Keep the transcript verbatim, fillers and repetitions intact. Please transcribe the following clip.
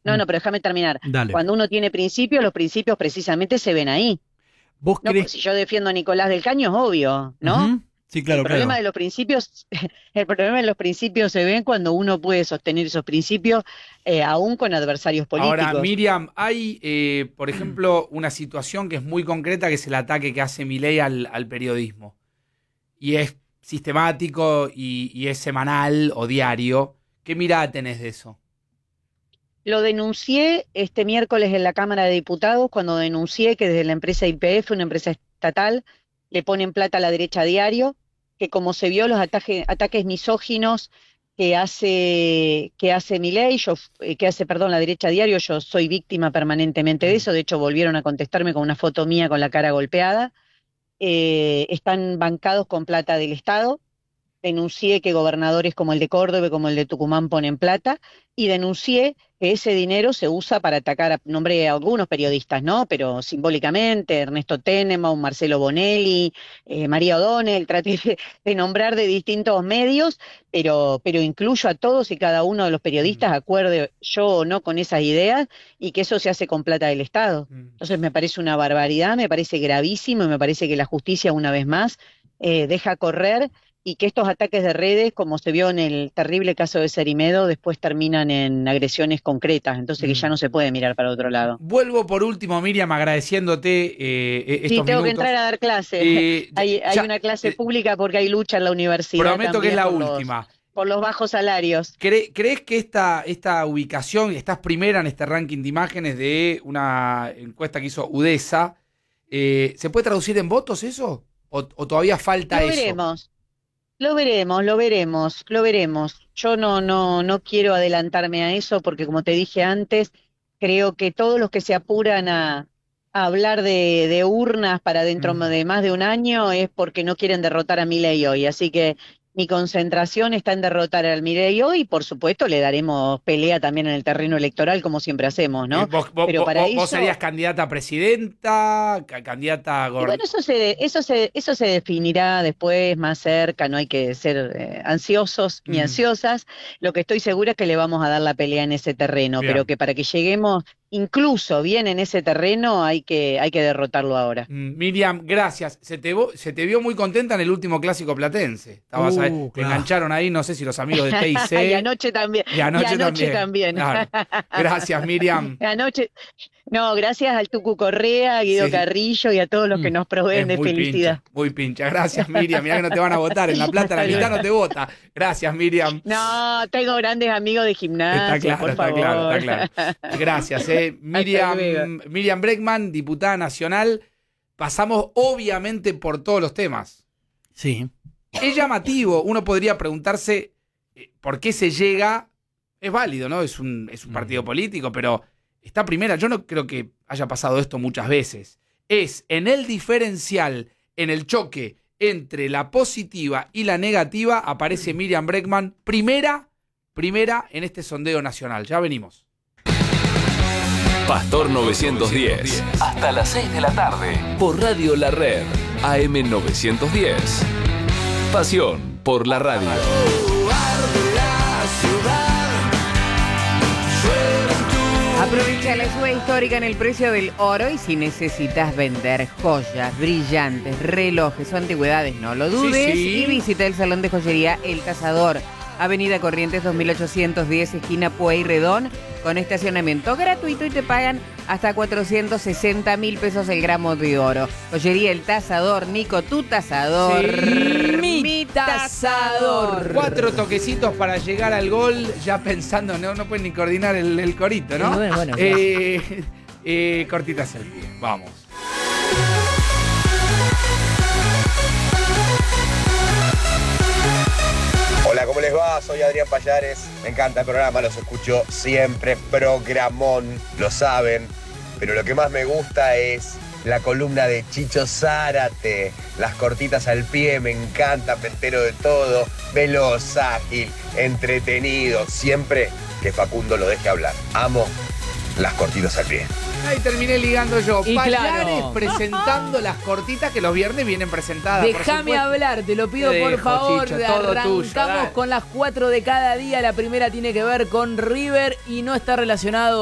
No, no, pero déjame terminar. Dale. Cuando uno tiene principios, los principios precisamente se ven ahí. ¿Vos No, crees? pues si yo defiendo a Nicolás del Caño es obvio, ¿no? Ujú. Sí, claro, el problema claro. de los principios, el problema de los principios se ven cuando uno puede sostener esos principios eh, aún con adversarios Ahora, políticos. Miriam, hay, eh, por ejemplo, una situación que es muy concreta, que es el ataque que hace Milei al, al periodismo. Y es sistemático y, y es semanal o diario. ¿Qué mirada tenés de eso? Lo denuncié este miércoles en la Cámara de Diputados cuando denuncié que desde la empresa Y P F, una empresa estatal, le ponen plata a la derecha a diario, que como se vio los ataques, ataques misóginos que hace que hace Milei, yo eh, que hace, perdón, la derecha a diario, yo soy víctima permanentemente de eso. De hecho, volvieron a contestarme con una foto mía con la cara golpeada. Eh, están bancados con plata del Estado. Denuncié que gobernadores como el de Córdoba, como el de Tucumán ponen plata, y denuncié que ese dinero se usa para atacar, a, nombré a algunos periodistas, ¿no? Pero simbólicamente, Ernesto Tenenbaum, Marcelo Bonelli, eh, María O'Donnell, traté de, de nombrar de distintos medios, pero, pero incluyo a todos y cada uno de los periodistas, Mm. acuerde yo o no con esas ideas, y que eso se hace con plata del Estado. Mm. Entonces me parece una barbaridad, me parece gravísimo, y me parece que la justicia, una vez más, eh, deja correr, y que estos ataques de redes, como se vio en el terrible caso de Cerimedo, después terminan en agresiones concretas, entonces que ya no se puede mirar para otro lado. Vuelvo por último, Miriam, agradeciéndote eh, estos Sí, tengo minutos. que entrar a dar clase. Eh, hay hay ya, una clase eh, pública porque hay lucha en la universidad. Prometo que es la por los- última. por los bajos salarios. ¿Cre- ¿Crees que esta, esta ubicación, estás primera en este ranking de imágenes de una encuesta que hizo UDESA, eh, ¿se puede traducir en votos eso? ¿O, o todavía falta Lo eso? veremos. Lo veremos, lo veremos, lo veremos. Yo no, no, no quiero adelantarme a eso porque, como te dije antes, creo que todos los que se apuran a, a hablar de, de urnas para dentro Mm. de más de un año es porque no quieren derrotar a Milei hoy. Así que mi concentración está en derrotar al Milei hoy, y por supuesto le daremos pelea también en el terreno electoral, como siempre hacemos, Eh, ¿no? ¿Vos, vos- Pero vos- para vos eso... serías candidata a presidenta, ca- candidata a Y gobernadora? bueno, eso se, eso se, eso se definirá después, más cerca, no hay que ser eh, ansiosos ni Mm. ansiosas. Lo que estoy segura es que le vamos a dar la pelea en ese terreno, Bien. pero que para que lleguemos incluso bien en ese terreno hay que, hay que derrotarlo ahora. Mm, Miriam, gracias. Se te, vo- se te vio muy contenta en el último clásico platense. Estabas Uh, ahí, te claro. engancharon ahí, no sé si los amigos de T I C. y anoche también. Y anoche, y anoche también. también. Claro. Gracias, Miriam. Anoche, no, gracias al Tucu Correa, a Guido Sí. Carrillo y a todos los que Mm, nos proveen Es de muy felicidad. pincha, muy pincha. Gracias, Miriam. Mirá que no te van a votar. En La Plata la mitad no te vota. Gracias, Miriam. No, tengo grandes amigos de gimnasia, Está claro, por está favor. claro, está claro. Gracias, eh. Miriam, luego. Miriam Bregman, diputada nacional. Pasamos obviamente por todos los temas. Sí. Es llamativo. Uno podría preguntarse eh, por qué se llega. Es válido, ¿no? Es un, es un partido político, pero está primera. Yo no creo que haya pasado esto muchas veces. Es en el diferencial, en el choque entre la positiva y la negativa, aparece Miriam Bregman primera, primera en este sondeo nacional. Ya venimos. Pastor novecientos diez. Hasta las seis de la tarde. Por Radio La Red. A M novecientos diez. Pasión por la radio. Aprovecha la suba histórica en el precio del oro y si necesitas vender joyas, brillantes, relojes o antigüedades, no lo dudes, Sí, sí. y visita el Salón de Joyería El Cazador, Avenida Corrientes dos mil ochocientos diez, esquina Pueyrredón, con estacionamiento gratuito y te pagan hasta cuatrocientos sesenta mil pesos el gramo de oro. Joyería El Tasador, Nico, tu tasador. Sí, mi tasador. Cuatro toquecitos para llegar al gol, ya pensando, no, no pueden ni coordinar el, el corito, ¿no? Eh, bueno, bueno, eh, eh, cortitas el pie, vamos. Hola, ¿cómo les va? Soy Adrián Payares. Me encanta el programa, los escucho siempre. Programón, lo saben. Pero lo que más me gusta es la columna de Chicho Zárate. Las cortitas al pie, me encanta, me entero de todo. Veloz, ágil, entretenido. Siempre que Facundo lo deje hablar. Amo las cortitas al pie. Ahí terminé ligando yo. Y Payares claro. presentando las cortitas que los viernes vienen presentadas. por Déjame supuesto. hablar, te lo pido Te por dejo, favor. Chicho, todo Arrancamos tuyo, dale. con las cuatro de cada día. La primera tiene que ver con River y no está relacionado